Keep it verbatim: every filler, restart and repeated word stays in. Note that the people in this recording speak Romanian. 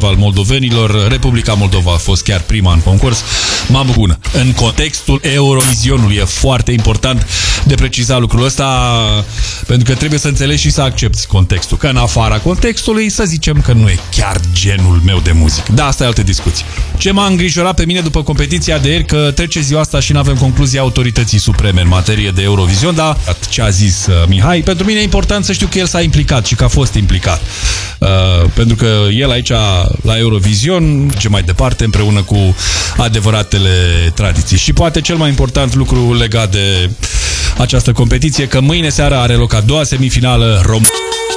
al moldovenilor. Republica Moldova a fost chiar prima în concurs. Mamă bună! În contextul Eurovizionului e foarte important de precizat lucrul ăsta, pentru că trebuie să înțelegi și să accepti contextul. Că în afara contextului să zicem că nu e chiar genul meu de muzică. Da, asta e altă discuție. Ce m-a îngrijorat pe mine după competiția de ieri, că trece ziua asta și nu avem concluzia autorității supreme în materie de Eurovision, dar ce a zis uh, Mihai, pentru mine e important să știu că el s-a implicat și că a fost implicat. Uh, pentru că el aici la Eurovision merge mai departe împreună cu adevăratele tradiții. Și poate cel mai important lucru legat de această competiție, că mâine seara are loc a doua semifinală Rom